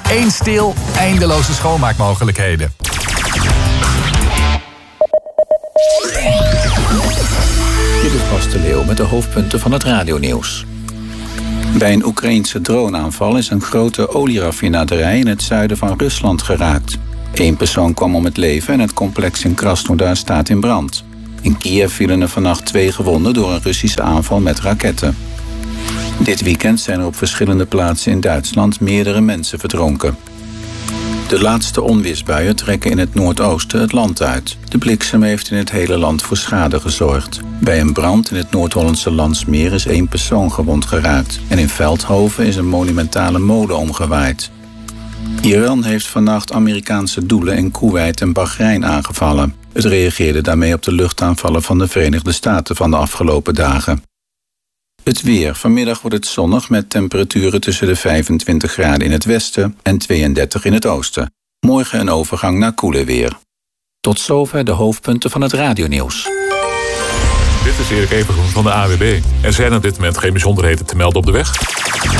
Eén stil, eindeloze schoonmaakmogelijkheden. Dit is Bas de Leeuw met de hoofdpunten van het radionieuws. Bij een Oekraïense droneaanval is een grote olieraffinaderij in het zuiden van Rusland geraakt. 1 persoon kwam om het leven en het complex in Krasnodar staat in brand. In Kiev vielen er vannacht 2 gewonden door een Russische aanval met raketten. Dit weekend zijn er op verschillende plaatsen in Duitsland meerdere mensen verdronken. De laatste onweersbuien trekken in het noordoosten het land uit. De bliksem heeft in het hele land voor schade gezorgd. Bij een brand in het Noord-Hollandse Landsmeer is 1 persoon gewond geraakt. En in Veldhoven is een monumentale molen omgewaaid. Iran heeft vannacht Amerikaanse doelen in Koeweit en Bahrein aangevallen. Het reageerde daarmee op de luchtaanvallen van de Verenigde Staten van de afgelopen dagen. Het weer. Vanmiddag wordt het zonnig met temperaturen tussen de 25 graden in het westen en 32 in het oosten. Morgen een overgang naar koeler weer. Tot zover de hoofdpunten van het radionieuws. Dit is Erik Evengroen van de AWB. Er zijn op dit moment geen bijzonderheden te melden op de weg.